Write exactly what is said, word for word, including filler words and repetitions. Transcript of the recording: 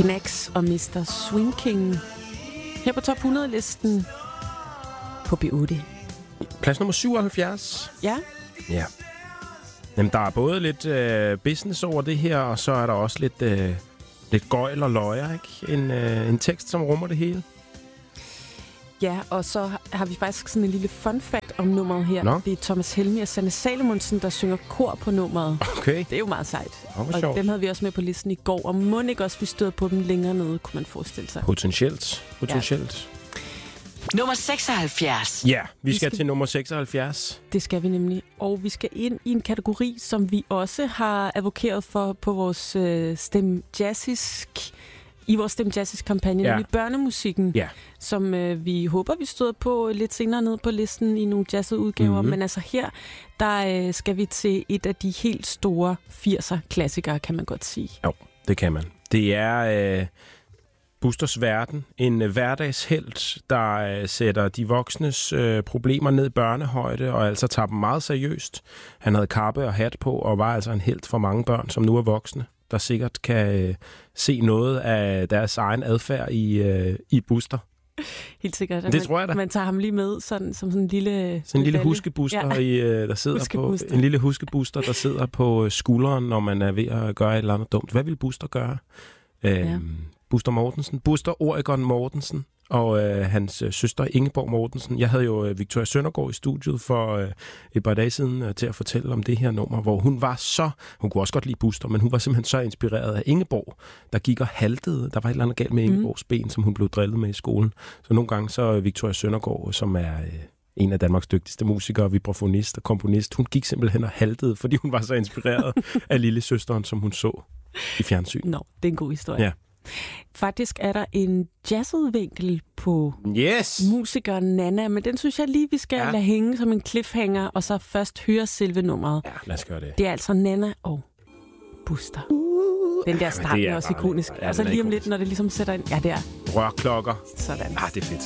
Knax og mister Swing King. Her på top hundrede-listen på B otte. Plads nummer syvoghalvfjerds. Ja. Ja. Jamen, der er både lidt øh, business over det her, og så er der også lidt, øh, lidt gøjl og løjer, ikke? En, øh, en tekst, som rummer det hele. Ja, og så har vi faktisk sådan en lille fun fact om nummeret her. Nå. Det er Thomas Helmig og Sanne Salomonsen, der synger kor på nummeret. Okay. Det er jo meget sejt. Oh, og sjovt. dem havde vi også med på listen i går. Og må ikke også vi støder på dem længere nede, kunne man forestille sig. Potentielt. Potentielt. Ja. Nummer seksoghalvfjerds. Ja, vi, Vi skal, skal til nummer seksoghalvfjerds. Det skal vi nemlig. Og vi skal ind i en kategori, som vi også har advokeret for på vores øh, Stem Jazzisk... I vores Stem Jazzisk-kampagne, Ja. nemlig børnemusikken, Ja. som øh, vi håber, vi støder på lidt senere ned på listen i nogle jazzede udgaver. Mhm. Men altså her, der øh, skal vi til et af de helt store firser-klassikere, kan man godt sige. Jo, det kan man. Det er øh, Busters Verden. En øh, hverdagshelt, der øh, sætter de voksnes øh, problemer ned i børnehøjde, og altså tager dem meget seriøst. Han havde kappe og hat på, og var altså en helt for mange børn, som nu er voksne, der sikkert kan øh, se noget af deres egen adfærd i, øh, i Buster. Helt sikkert. Det man, tror jeg da. Man tager ham lige med sådan, som sådan en lille... Sådan en lille medalje. huskebuster, Ja. i, øh, der sidder Huskebuster. på en lille huskebuster, der sidder på øh, skulderen, når man er ved at gøre et eller andet dumt. Hvad vil Buster gøre? Øhm, Ja. Buster Mortensen. Buster Oregon Mortensen og øh, hans øh, søster Ingeborg Mortensen. Jeg havde jo øh, Victoria Søndergaard i studiet for øh, et par dage siden øh, til at fortælle om det her nummer, hvor hun var så... Hun kunne også godt lide Buster, men hun var simpelthen så inspireret af Ingeborg, der gik og haltede. Der var et eller andet galt med Ingeborgs ben, som hun blev drillet med i skolen. Så nogle gange så øh, Victoria Søndergaard, som er... Øh, en af Danmarks dygtigste musikere, vibrafonist og komponist. Hun gik simpelthen og haltede, fordi hun var så inspireret af lille søsteren, som hun så i fjernsyn. Nå, det er en god historie. Ja. Faktisk er der en jazzet vinkel på Yes! musikeren Nana, men den synes jeg lige, vi skal Ja. ja. lade hænge som en cliffhanger, og så først høre selve nummeret. Ja, lad os gøre det. Det er altså Nana og Buster. Den der start det er er også bare- ikonisk. ja, Og så den er lige om ikonisk. lidt, når det ligesom sætter ind. Ja, det er Rørklokker. sådan. Ah, det er fedt.